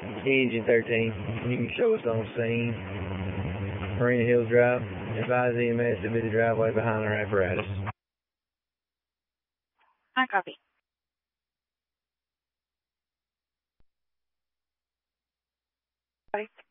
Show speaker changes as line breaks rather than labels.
Engine 13. You can show us on scene. Marina Hills Drive. Advise EMS to be the driveway behind our apparatus.
I copy. Bye.